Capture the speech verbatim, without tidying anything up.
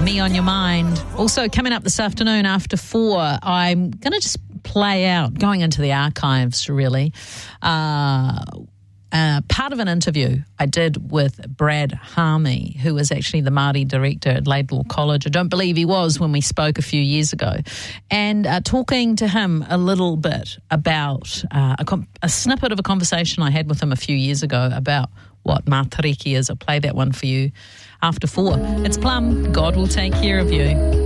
Me on Your Mind. Also coming up this afternoon after four, I'm going to just play out, going into the archives really, uh, uh, part of an interview I did with Brad Harmey, who was actually the Māori director at Laidlaw College. I don't believe he was when we spoke a few years ago. And uh, talking to him a little bit about uh, a, com- a snippet of a conversation I had with him a few years ago about what Matariki is. I'll play that one for you after four. It's Plum. God will take care of you.